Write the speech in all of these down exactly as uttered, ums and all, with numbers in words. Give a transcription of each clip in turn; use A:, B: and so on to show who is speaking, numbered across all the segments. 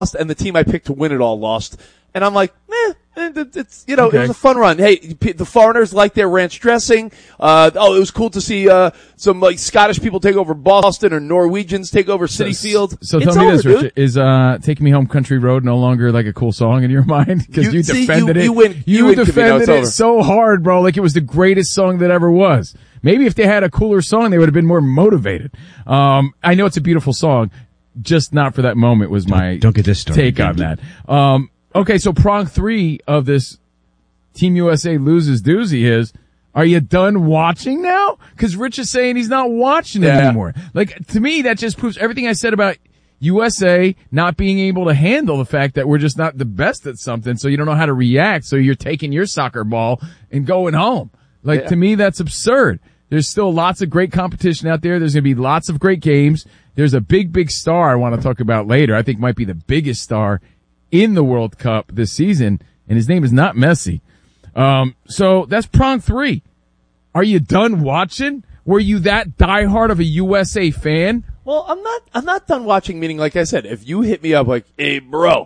A: and the team I picked to win it all lost. And I'm like, eh, it's, you know,
B: okay.
A: It was a fun run. Hey, the foreigners like their ranch dressing. Uh, oh, it was cool to see, uh, some like Scottish people take over Boston or Norwegians take over Citi
B: so,
A: Field.
B: So
A: it's
B: tell me
A: over,
B: this,
A: dude.
B: Richard, is, uh, Take Me Home Country Road no longer like a cool song in your mind? Cause you,
A: you
B: defended
A: see, you,
B: it.
A: You, win, you,
B: you
A: win,
B: defended
A: Covino,
B: it so hard, bro. Like it was the greatest song that ever was. Maybe if they had a cooler song, they would have been more motivated. Um, I know it's a beautiful song. Just not for that moment was my
C: don't, don't get this started,
B: take on that. Um, okay, so prong three of this Team U S A loses doozy is, are you done watching now? Because Rich is saying he's not watching it
A: yeah.
B: anymore. Like, to me, that just proves everything I said about U S A not being able to handle the fact that we're just not the best at something, so you don't know how to react, so you're taking your soccer ball and going home. Like, yeah. to me, that's absurd. There's still lots of great competition out there. There's going to be lots of great games. There's a big, big star I want to talk about later. I think might be the biggest star in the World Cup this season, and his name is not Messi. Um, so that's prong three. Are you done watching? Were you that diehard of a U S A fan?
A: Well, I'm not, I'm not done watching, meaning, like I said, if you hit me up like, hey, bro,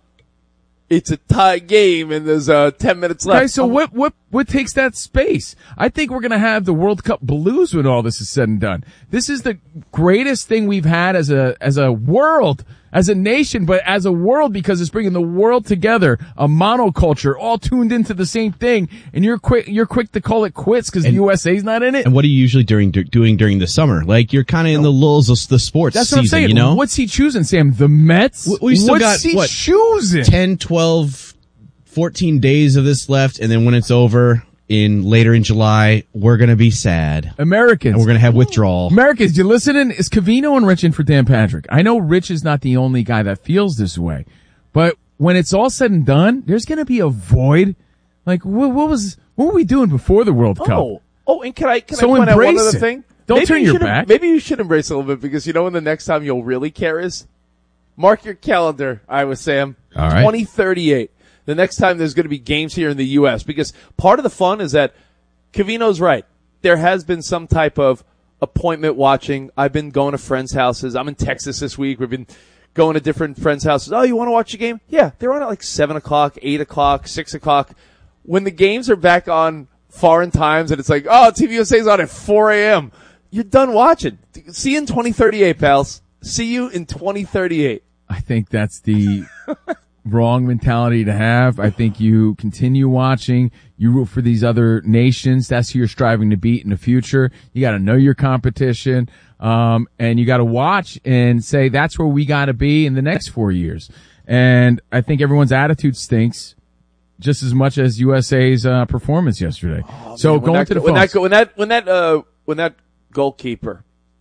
A: it's a tie game and there's, uh, ten minutes left.
B: Okay, so what, what, what takes that space? I think we're gonna have the World Cup blues when all this is said and done. This is the greatest thing we've had as a, as a world, as a nation, but as a world because it's bringing the world together, a monoculture, all tuned into the same thing, and you're quick, you're quick to call it quits because the U S A's not in it.
C: And what are you usually doing, doing during the summer? Like, you're kind of in the lulls of the sports
B: That's
C: season,
B: what I'm saying.
C: you know?
B: What's he choosing, Sam? The Mets?
C: We, we still
B: What's
C: got,
B: he
C: what,
B: choosing?
C: ten, twelve, fourteen days of this left, and then when it's over, in later in July, we're gonna be sad.
B: Americans.
C: And we're gonna have withdrawal.
B: Americans, you listening? Is Covino and Rich in for Dan Patrick? I know Rich is not the only guy that feels this way, but when it's all said and done, there's gonna be a void. Like, what, what was, what were we doing before the World Cup?
A: Oh, oh, and can I, can
B: so
A: I point out one
B: embrace
A: other
B: it.
A: thing?
B: Don't
A: maybe
B: turn
A: you
B: your
A: should,
B: back.
A: Maybe you should embrace it a little bit because you know when the next time you'll really care is? Mark your calendar, Iowa Sam.
C: All right.
A: twenty thirty-eight. The next time there's going to be games here in the U S because part of the fun is that Covino's right. There has been some type of appointment watching. I've been going to friends' houses. I'm in Texas this week. We've been going to different friends' houses. Oh, you want to watch a game? Yeah, they're on at like seven o'clock, eight o'clock, six o'clock. When the games are back on foreign times and it's like, oh, T V U S A's on at four a.m., you're done watching. See you in twenty thirty-eight, pals. See you in twenty thirty-eight.
B: I think that's the wrong mentality to have. I think you continue watching. You root for these other nations. That's who you're striving to beat in the future. You got to know your competition. Um, and you got to watch and say, that's where we got to be in the next four years. And I think everyone's attitude stinks just as much as U S A's, uh, performance yesterday. Oh, so
A: man,
B: going
A: that,
B: to the
A: when
B: phones.
A: that, when that, when that, uh, when that goalkeeper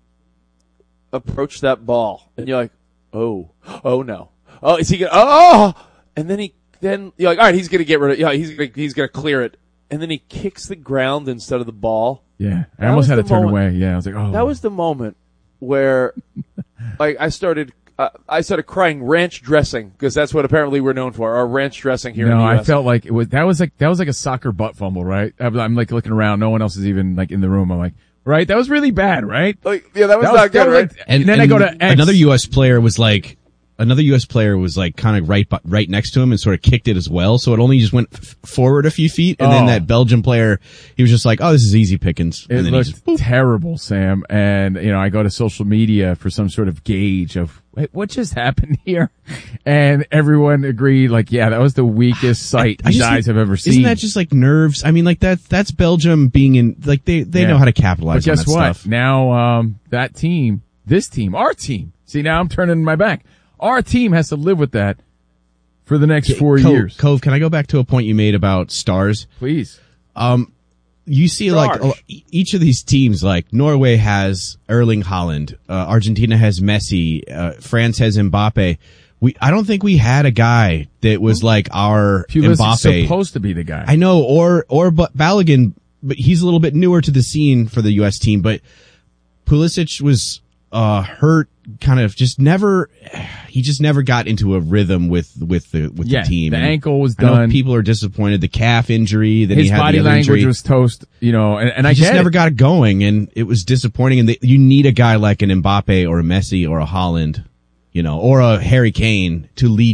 A: approached that ball and you're like, oh, oh no. Oh, is he gonna, oh, and then he, then you're like, all right, he's gonna get rid of, yeah, he's gonna, he's gonna clear it. And then he kicks the ground instead of the ball.
B: Yeah. I
A: That
B: almost
A: was
B: had to
A: the
B: turn
A: moment-
B: away. Yeah. I was like, oh.
A: That was the moment where, like, I started, uh, I started crying ranch dressing because that's what apparently we're known for, our ranch dressing here
B: no,
A: in the U S.
B: I felt like it was, that was like, that was like a soccer butt fumble, right? I'm, I'm like looking around. No one else is even like in the room. I'm like, right? That was really bad, right?
A: Like, yeah, that was
B: That
A: not
B: was-
A: good,
B: that was
A: right?
B: like-
C: And,
B: And then
C: and
B: I go to X.
C: another U S player was like, another U S player was like kind of right, bu- right next to him and sort of kicked it as well. So it only just went f- forward a few feet. And
B: Oh.
C: then that Belgian player, he was just like, oh, this is easy pickings.
B: It
C: And then he
B: looked
C: just, boop.
B: terrible, Sam. And, you know, I go to social media for some sort of gauge of, wait, what just happened here? And everyone agreed, like, yeah, that was the weakest sight
C: I
B: these
C: just
B: eyes
C: think-
B: have ever seen.
C: Isn't that just like nerves? I mean, like that, that's Belgium being in, like they, they
B: Yeah.
C: know how to capitalize
B: But
C: on
B: guess
C: that
B: what?
C: stuff.
B: Now, um, that team, this team, our team, see, now I'm turning my back. Our team has to live with that for the next four
C: Cove,
B: years.
C: Cove, can I go back to a point you made about stars?
B: Please.
C: Um, you see like
A: Stars.
C: a- each of these teams, like Norway has Erling Haaland, uh, Argentina has Messi, uh, France has Mbappe. We, I don't think we had a guy that was like our
B: Pulis
C: Mbappe.
B: is supposed to be the guy.
C: I know, or, or but Balogun, but he's a little bit newer to the scene for the U S team, but Pulisic was, uh, hurt, kind of just never, he just never got into a rhythm with, with the, with
B: yeah,
C: the team.
B: the
C: And
B: ankle was
C: I know
B: done.
C: people are disappointed. The calf injury, then
B: His
C: he had
B: body
C: the other
B: language
C: injury.
B: was toast, you know, and, and I
C: He just
B: get
C: never
B: it.
C: got it going, and it was disappointing. And they, you need a guy like an Mbappe or a Messi or a Haaland you know, or a Harry Kane to lead